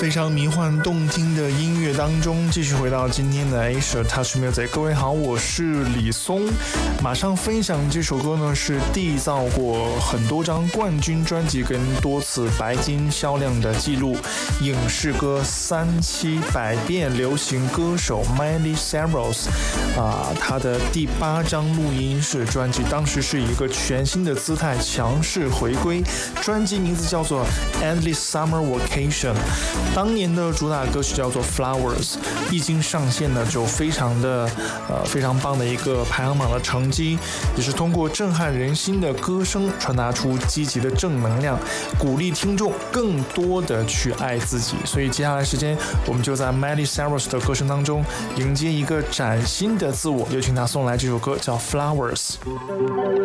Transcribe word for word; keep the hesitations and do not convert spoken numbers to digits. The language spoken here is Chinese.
非常迷幻动听的音乐当中，继续回到今天的 Asia Touch Music。各位好，我是李松，马上分享这首歌呢，是缔造过很多张冠军专辑跟多次白金销量的记录，影视歌三七百变流行歌手 Miley Cyrus 啊，他的第八张录音室专辑，当时是一个全新的姿态强势回归，专辑名字叫做 Endless Summer Vacation。当年的主打歌曲叫做 Flowers， 一经上线呢就非常的呃非常棒的一个排行榜的成绩，也是通过震撼人心的歌声传达出积极的正能量，鼓励听众更多的去爱自己。所以接下来时间我们就在 Miley Cyrus 的歌声当中迎接一个崭新的自我，有请他送来这首歌叫 Flowers。